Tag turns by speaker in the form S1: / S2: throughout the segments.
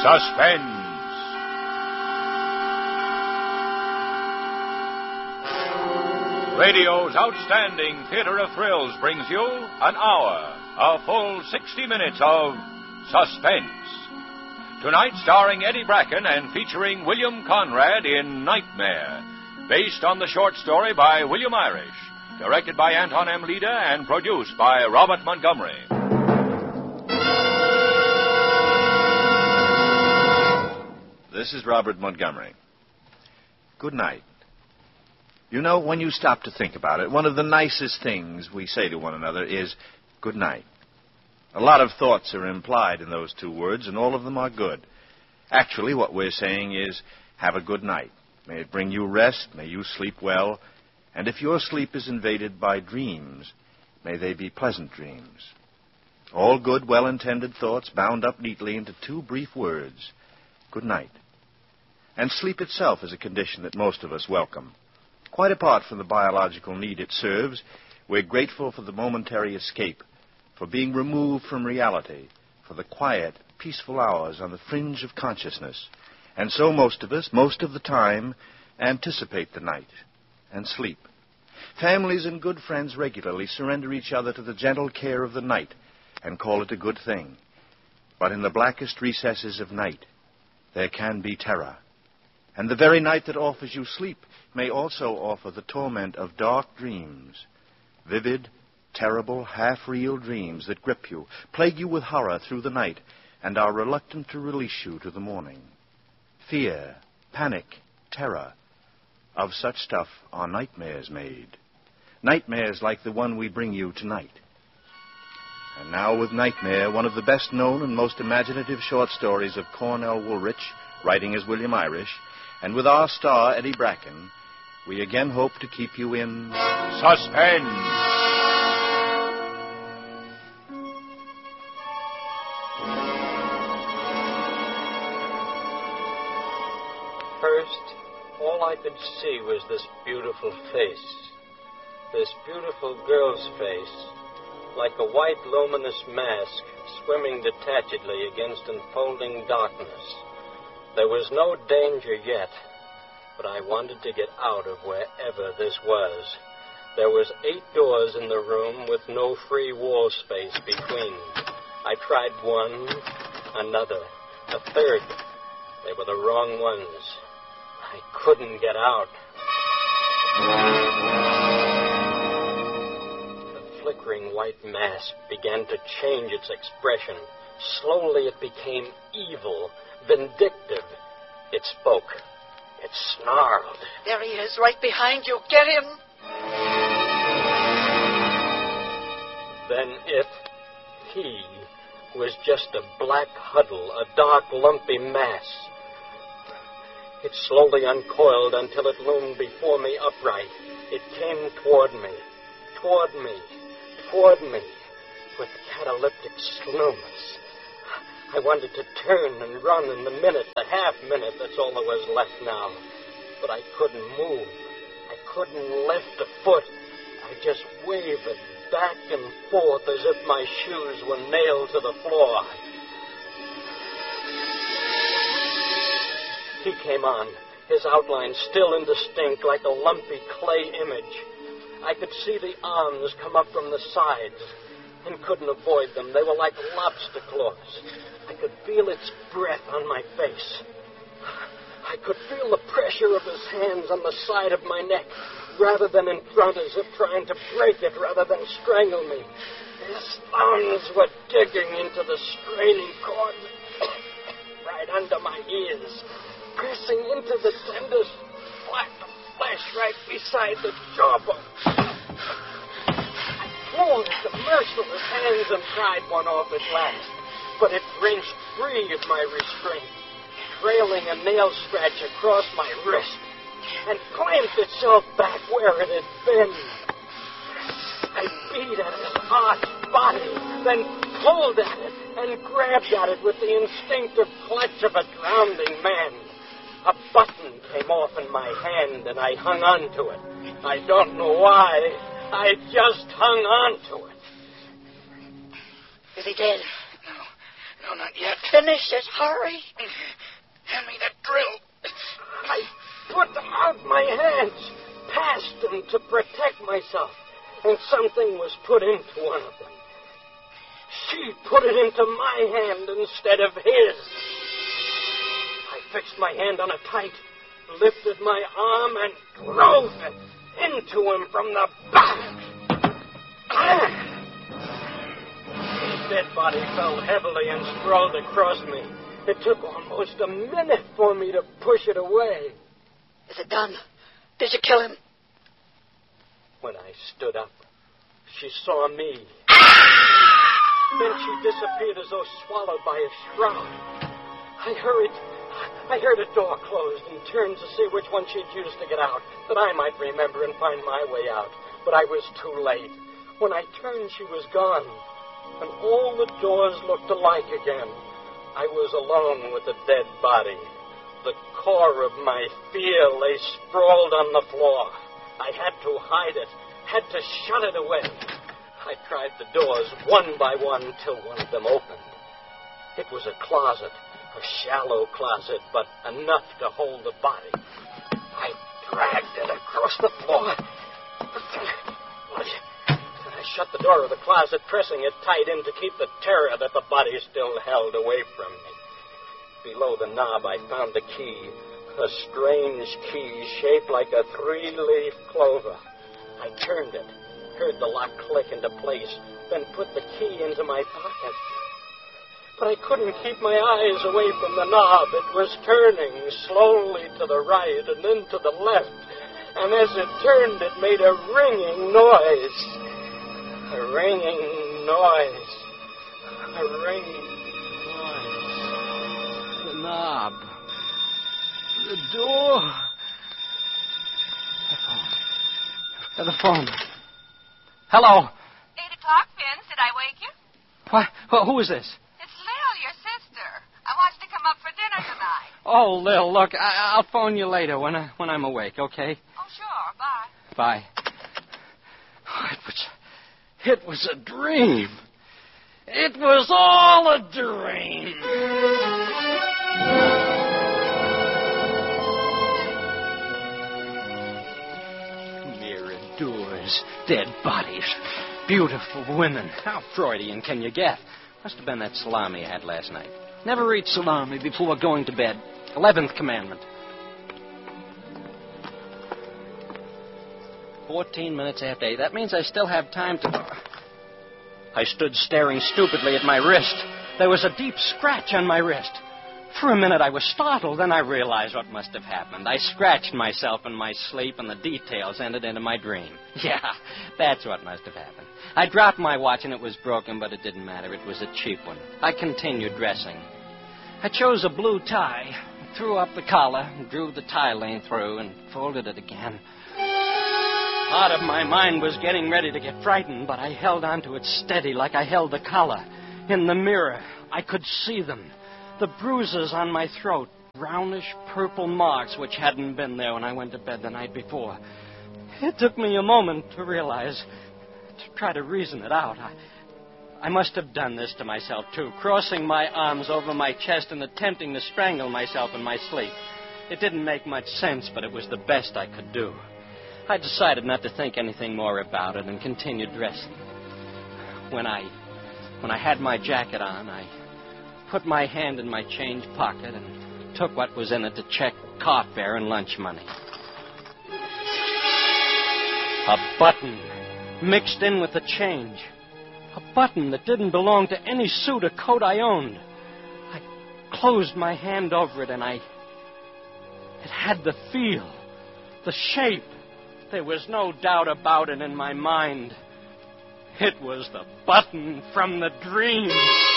S1: Suspense. Radio's outstanding theater of thrills brings you an hour, a full 60 minutes of suspense. Tonight, starring Eddie Bracken and featuring William Conrad in Nightmare, based on the short story by William Irish, directed by Anton M. Leda and produced by Robert Montgomery.
S2: This is Robert Montgomery. Good night. You know, when you stop to think about it, one of the nicest things we say to one another is good night. A lot of thoughts are implied in those two words, and all of them are good. Actually, what we're saying is, have a good night. May it bring you rest, may you sleep well, and if your sleep is invaded by dreams, may they be pleasant dreams. All good, well-intended thoughts bound up neatly into two brief words, good night. And sleep itself is a condition that most of us welcome. Quite apart from the biological need it serves, we're grateful for the momentary escape, for being removed from reality, for the quiet, peaceful hours on the fringe of consciousness. And so most of us, most of the time, anticipate the night and sleep. Families and good friends regularly surrender each other to the gentle care of the night and call it a good thing. But in the blackest recesses of night, there can be terror. And the very night that offers you sleep may also offer the torment of dark dreams, vivid, terrible, half-real dreams that grip you, plague you with horror through the night, and are reluctant to release you to the morning. Fear, panic, terror, of such stuff are nightmares made. Nightmares like the one we bring you tonight. And now with Nightmare, one of the best-known and most imaginative short stories of Cornell Woolrich, writing as William Irish, and with our star, Eddie Bracken, we again hope to keep you in
S1: suspense.
S3: First, all I could see was this beautiful face. This beautiful girl's face, like a white luminous mask swimming detachedly against enfolding darkness. There was no danger yet, but I wanted to get out of wherever this was. There was 8 doors in the room with no free wall space between. I tried one, another, a third. They were the wrong ones. I couldn't get out. The flickering white mask began to change its expression. Slowly it became evil, vindictive. It spoke. It snarled.
S4: There he is, right behind you. Get him!
S3: Then he, was just a black huddle, a dark, lumpy mass. It slowly uncoiled until it loomed before me upright. It came toward me, with cataleptic slowness. I wanted to turn and run in the minute, the half-minute that's all there was left now. But I couldn't move. I couldn't lift a foot. I just wavered back and forth as if my shoes were nailed to the floor. He came on, his outline still indistinct like a lumpy clay image. I could see the arms come up from the sides and couldn't avoid them. They were like lobster claws. I could feel its breath on my face. I could feel the pressure of his hands on the side of my neck, rather than in front, as if trying to break it rather than strangle me. His thumbs were digging into the straining cords right under my ears, pressing into the tender black flesh right beside the jawbone. I pulled at the merciless hands and pried one off at last, but it wrenched free of my restraint, trailing a nail scratch across my wrist, and clamped itself back where it had been. I beat at his hard body, then pulled at it and grabbed at it with the instinctive clutch of a drowning man. A button came off in my hand, and I hung on to it. I don't know why. I just hung on to it.
S4: Is he dead?
S5: No, No, not yet.
S4: Finish it. Hurry.
S5: Hand me that drill.
S3: I put out my hands past them to protect myself, and something was put into one of them. She put it into my hand instead of his. I fixed my hand on it tight, lifted my arm, and drove it into him from the back. His dead body fell heavily and sprawled across me. It took almost a minute for me to push it away.
S4: Is it done? Did you kill him?
S3: When I stood up, she saw me. Then she disappeared as though swallowed by a shroud. I heard a door closed and turned to see which one she'd used to get out, that I might remember and find my way out. But I was too late. When I turned, she was gone, and all the doors looked alike again. I was alone with the dead body. The core of my fear lay sprawled on the floor. I had to hide it, had to shut it away. I tried the doors one by one till one of them opened. It was a closet, a shallow closet, but enough to hold the body. I dragged it across the floor. I shut the door of the closet, pressing it tight in to keep the terror that the body still held away from me. Below the knob, I found the key, a strange key shaped like a three-leaf clover. I turned it, heard the lock click into place, then put the key into my pocket. But I couldn't keep my eyes away from the knob. It was turning slowly to the right and then to the left. And as it turned, it made a ringing noise. A ringing noise. A ringing noise.
S6: The knob. The door. The phone. Hello.
S7: 8 o'clock, Vince. Did I wake you?
S6: What? Who is this?
S7: It's Lil, your sister. I want you to come up for dinner tonight.
S6: Oh, Lil, look, I'll phone you later when I'm awake, okay?
S7: Oh, sure. Bye.
S6: Bye. Oh, it was a dream. It was all a dream. Mirror doors, dead bodies, beautiful women. How Freudian can you get? Must have been that salami I had last night. Never eat salami before going to bed. 11th commandment. 14 minutes after 8. That means I still have time to... I stood staring stupidly at my wrist. There was a deep scratch on my wrist. For a minute I was startled, then I realized what must have happened. I scratched myself in my sleep, and the details entered into my dream. Yeah, that's what must have happened. I dropped my watch, and it was broken, but it didn't matter. It was a cheap one. I continued dressing. I chose a blue tie, threw up the collar, drew the tie lane through, and folded it again. Part of my mind was getting ready to get frightened, but I held on to it steady like I held the collar. In the mirror, I could see them. The bruises on my throat, brownish purple marks which hadn't been there when I went to bed the night before. It took me a moment to realize, to try to reason it out. I must have done this to myself, too, crossing my arms over my chest and attempting to strangle myself in my sleep. It didn't make much sense, but it was the best I could do. I decided not to think anything more about it and continued dressing. When I had my jacket on, I put my hand in my change pocket and took what was in it to check car fare and lunch money. A button mixed in with the change. A button that didn't belong to any suit or coat I owned. I closed my hand over it, and it had the feel, the shape. There was no doubt about it in my mind. It was the button from the dream.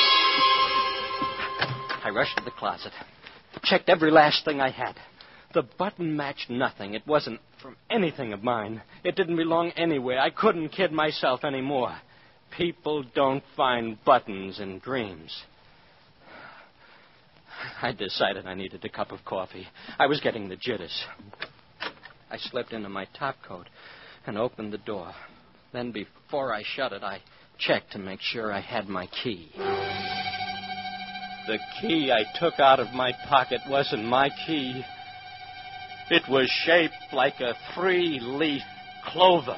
S6: I rushed to the closet, checked every last thing I had. The button matched nothing. It wasn't from anything of mine. It didn't belong anywhere. I couldn't kid myself anymore. People don't find buttons in dreams. I decided I needed a cup of coffee. I was getting the jitters. I slipped into my topcoat and opened the door. Then before I shut it, I checked to make sure I had my key. The key I took out of my pocket wasn't my key. It was shaped like a 3-leaf clover.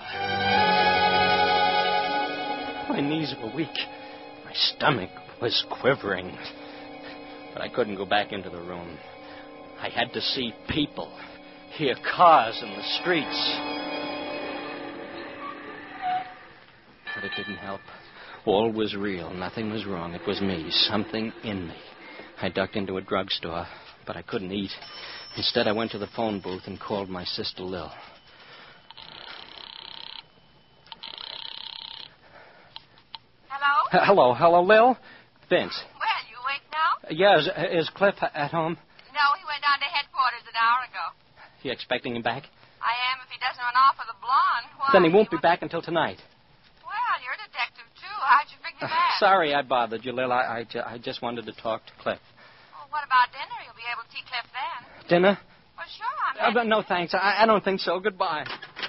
S6: My knees were weak. My stomach was quivering. But I couldn't go back into the room. I had to see people, hear cars in the streets. But it didn't help. All was real. Nothing was wrong. It was me. Something in me. I ducked into a drugstore, but I couldn't eat. Instead, I went to the phone booth and called my sister Lil.
S7: Hello?
S6: Hello, Lil? Vince.
S7: Well, you awake now?
S6: Yeah, is Cliff at home?
S7: No, he went down to headquarters an hour ago.
S6: You expecting him back?
S7: I am if he doesn't run off with the blonde. Why?
S6: Then he won't be back until tonight.
S7: Well, you're a detective, too. How'd you figure that?
S6: Sorry I bothered you, Lil. I just wanted to talk to Cliff.
S7: Well, what about dinner? You'll be able to see Cliff then.
S6: Dinner?
S7: Well, sure, I'm
S6: But no, thanks. I don't think so. Goodbye.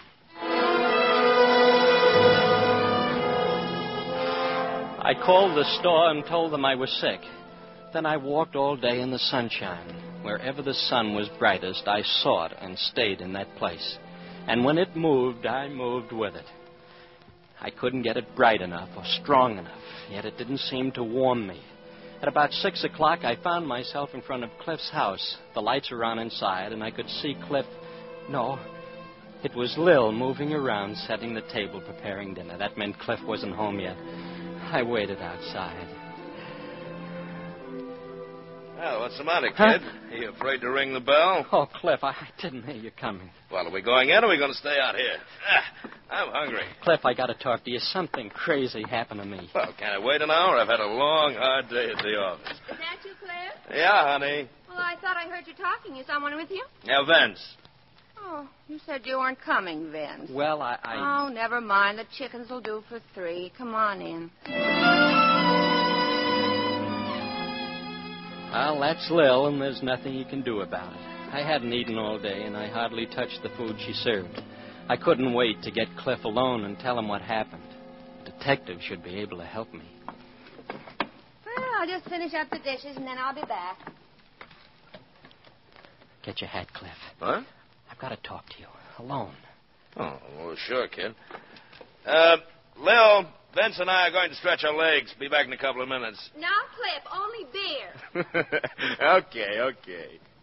S6: I called the store and told them I was sick. Then I walked all day in the sunshine. Wherever the sun was brightest, I saw it and stayed in that place. And when it moved, I moved with it. I couldn't get it bright enough or strong enough, yet it didn't seem to warm me. At about 6 o'clock, I found myself in front of Cliff's house. The lights were on inside, and I could see Cliff. No, it was Lil moving around, setting the table, preparing dinner. That meant Cliff wasn't home yet. I waited outside.
S2: Well, what's the matter, kid?
S6: Huh?
S2: Are you afraid to ring the bell?
S6: Oh, Cliff, I didn't hear you coming.
S2: Well, are we going in or are we going to stay out here? I'm hungry.
S6: Cliff, I got to talk to you. Something crazy happened to me.
S2: Well, can I wait an hour? I've had a long, hard day at the office.
S7: Is that you, Cliff?
S2: Yeah, honey.
S7: Well, I thought I heard you talking. Is someone with you?
S2: Now, Vince.
S7: Oh, you said you weren't coming, Vince.
S6: Well,
S7: Oh, never mind. The chickens will do for 3. Come on in.
S6: Well, that's Lil, and there's nothing you can do about it. I hadn't eaten all day, and I hardly touched the food she served. I couldn't wait to get Cliff alone and tell him what happened. A detective should be able to help me.
S7: Well, I'll just finish up the dishes, and then I'll be back.
S6: Get your hat, Cliff.
S2: What?
S6: I've got to talk to you. Alone.
S2: Oh, well, sure, kid. Lil, Vince and I are going to stretch our legs. Be back in a couple of minutes.
S7: Now, Cliff, only beer.
S2: Okay.